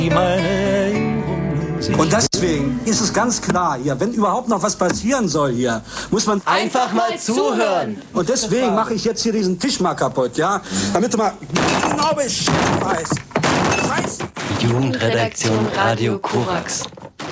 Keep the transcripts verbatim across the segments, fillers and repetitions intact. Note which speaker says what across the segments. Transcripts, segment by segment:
Speaker 1: Und deswegen ist es ganz klar hier, wenn überhaupt noch was passieren soll hier, muss man
Speaker 2: einfach mal zuhören.
Speaker 1: Und deswegen mache ich jetzt hier diesen Tisch mal kaputt, ja? Damit du mal genau Bescheid weißt. Scheiße.
Speaker 2: Jugendredaktion Radio Korax.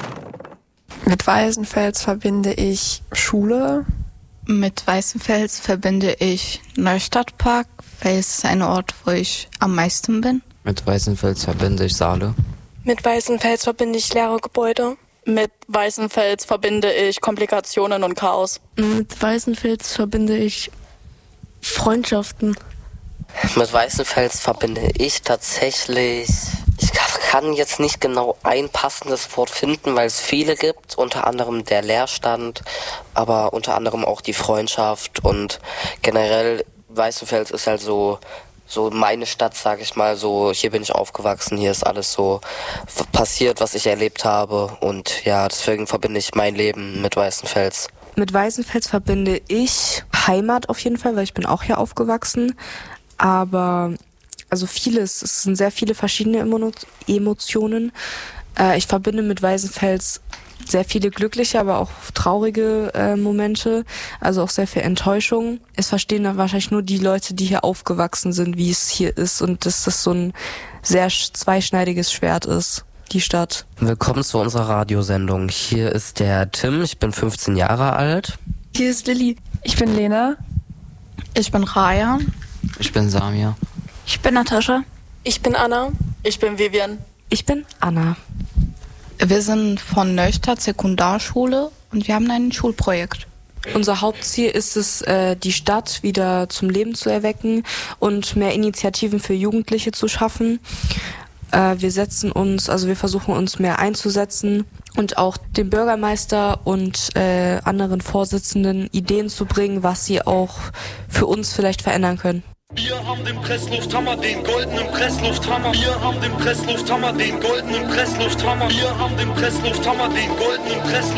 Speaker 3: Mit Weißenfels verbinde ich Schule.
Speaker 4: Mit Weißenfels verbinde ich Neustadtpark, weil es ein Ort, wo ich am meisten bin.
Speaker 5: Mit Weißenfels verbinde ich Saale.
Speaker 6: Mit Weißenfels verbinde ich leere Gebäude.
Speaker 7: Mit Weißenfels verbinde ich Komplikationen und Chaos.
Speaker 8: Mit Weißenfels verbinde ich Freundschaften.
Speaker 9: Mit Weißenfels verbinde ich tatsächlich... Ich kann jetzt nicht genau ein passendes Wort finden, weil es viele gibt. Unter anderem der Leerstand, aber unter anderem auch die Freundschaft. Und generell Weißenfels ist halt so... So meine Stadt, sag ich mal, so hier bin ich aufgewachsen, hier ist alles so passiert, was ich erlebt habe und ja, deswegen verbinde ich mein Leben mit Weißenfels.
Speaker 10: Mit Weißenfels verbinde ich Heimat auf jeden Fall, weil ich bin auch hier aufgewachsen, aber also vieles, es sind sehr viele verschiedene Emotionen. Äh, ich verbinde mit Weißenfels sehr viele glückliche, aber auch traurige äh, Momente, also auch sehr viel Enttäuschung. Es verstehen dann wahrscheinlich nur die Leute, die hier aufgewachsen sind, wie es hier ist und dass das so ein sehr zweischneidiges Schwert ist, die Stadt.
Speaker 9: Willkommen zu unserer Radiosendung. Hier ist der Tim, ich bin fünfzehn Jahre alt.
Speaker 8: Hier ist Lilly.
Speaker 3: Ich bin Lena.
Speaker 4: Ich bin Raya.
Speaker 5: Ich bin Samir.
Speaker 4: Ich bin Natascha.
Speaker 6: Ich bin Anna.
Speaker 7: Ich bin Vivian.
Speaker 10: Ich bin Anna.
Speaker 4: Wir sind von Neustadt Sekundarschule und wir haben ein Schulprojekt.
Speaker 10: Unser Hauptziel ist es, die Stadt wieder zum Leben zu erwecken und mehr Initiativen für Jugendliche zu schaffen. Wir setzen uns, also wir versuchen uns mehr einzusetzen und auch dem Bürgermeister und anderen Vorsitzenden Ideen zu bringen, was sie auch für uns vielleicht verändern können.
Speaker 11: Wir haben den Presslufthammer, den goldenen Presslufthammer. Wir haben den Presslufthammer, den goldenen Presslufthammer. Wir haben den Presslufthammer, den goldenen Presslufthammer.